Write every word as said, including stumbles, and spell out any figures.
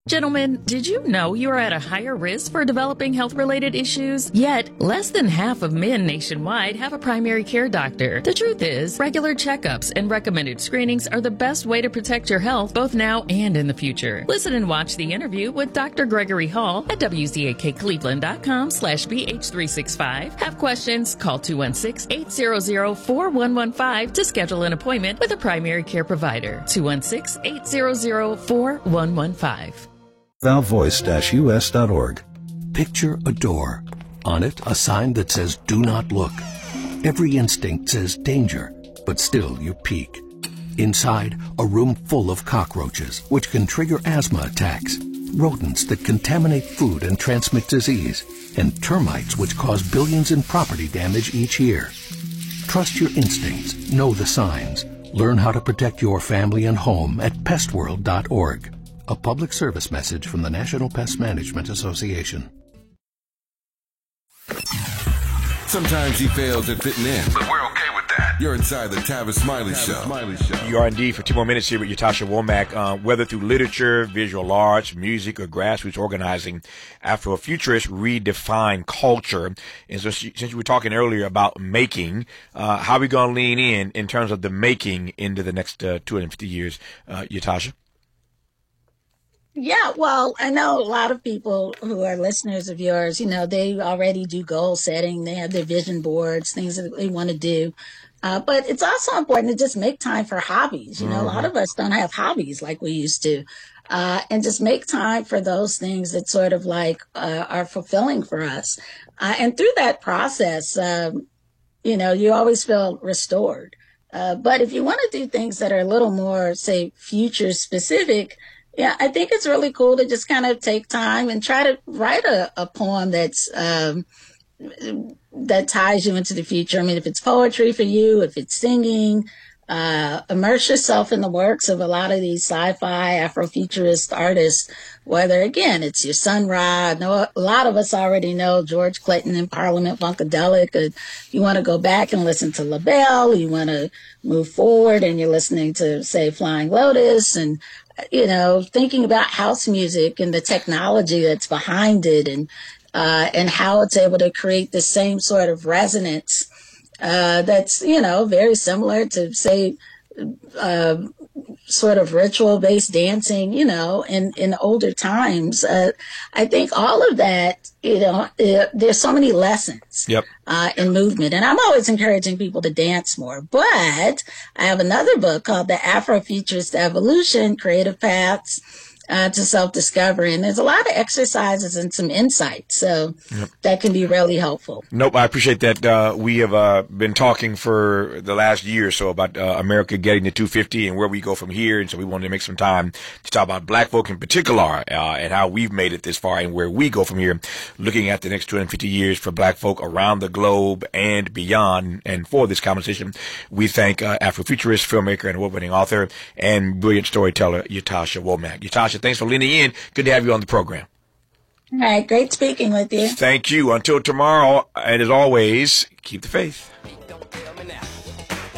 Gentlemen, did you know you are at a higher risk for developing health-related issues? Yet, less than half of men nationwide have a primary care doctor. The truth is, regular checkups and recommended screenings are the best way to protect your health both now and in the future. Listen and watch the interview with Doctor Gregory Hall at W Z A K Cleveland dot com slash B H three sixty-five. Have questions? Call two one six, eight hundred, four one one five to schedule an appointment with a primary care provider. two one six, eight hundred, four one one five. Valve Voice U S dot org. Picture a door. On it, a sign that says, "Do not look." Every instinct says danger, but still you peek. Inside, a room full of cockroaches, which can trigger asthma attacks, rodents that contaminate food and transmit disease, and termites which cause billions in property damage each year. Trust your instincts. Know the signs. Learn how to protect your family and home at pest world dot org. A public service message from the National Pest Management Association. Sometimes he fails at fitting in, but we're okay with that. You're inside the Tavis Smiley Tavis Show. Smiley Show. You are indeed for two more minutes here with Yatasha Womack. Uh, whether through literature, visual arts, music, or grassroots organizing, Afrofuturists redefine culture. And so she, since you were talking earlier about making, uh, how are we going to lean in in terms of the making into the next uh, two hundred fifty years, uh, Yatasha? Yeah, well, I know a lot of people who are listeners of yours, you know, they already do goal setting. They have their vision boards, things that they want to do. Uh, but it's also important to just make time for hobbies. You know, mm-hmm. a lot of us don't have hobbies like we used to. Uh, and just make time for those things that sort of like uh, are fulfilling for us. Uh, and through that process, um, you know, you always feel restored. Uh, but if you want to do things that are a little more, say, future specific, yeah, I think it's really cool to just kind of take time and try to write a, a poem that's um, that ties you into the future. I mean, if it's poetry for you, if it's singing, uh, immerse yourself in the works of a lot of these sci-fi Afrofuturist artists, whether, again, it's your Sun Ra. I know a lot of us already know George Clinton and Parliament Funkadelic. Or you want to go back and listen to LaBelle. You want to move forward and you're listening to, say, Flying Lotus and you know, thinking about house music and the technology that's behind it and, uh, and how it's able to create the same sort of resonance, uh, that's, you know, very similar to, say, uh, sort of ritual-based dancing, you know, in, in older times. Uh, I think all of that, you know, uh, there's so many lessons yep. uh, in movement. And I'm always encouraging people to dance more. But I have another book called The Afrofuturist Evolution, Creative Paths uh, to Self-Discovery. And there's a lot of exercises and some insights. So yep. that can be really helpful. Nope, I appreciate that. Uh, we have uh, been talking for the last year or so about uh, America getting to two fifty and where we go from here. And so we wanted to make some time to talk about black folk in particular uh, and how we've made it this far and where we go from here, looking at the next two hundred fifty years for black folk around the globe and beyond. And for this conversation, we thank uh, Afrofuturist, filmmaker, and award-winning author and brilliant storyteller, Yatasha Womack. Yatasha, thanks for leaning in. Good to have you on the program. All right. Great speaking with you. Thank you. Until tomorrow, and as always, keep the faith.